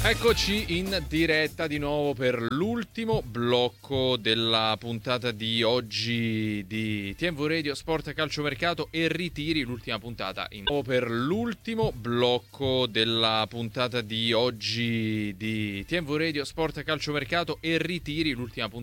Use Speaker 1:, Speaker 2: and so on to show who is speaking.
Speaker 1: Eccoci in diretta di nuovo per l'ultimo blocco della puntata di oggi di TMV Radio Sport Calciomercato e Ritiri, l'ultima puntata in nuovo per l'ultimo blocco della puntata di oggi di TMV Radio Sport Calciomercato e Ritiri, l'ultima puntata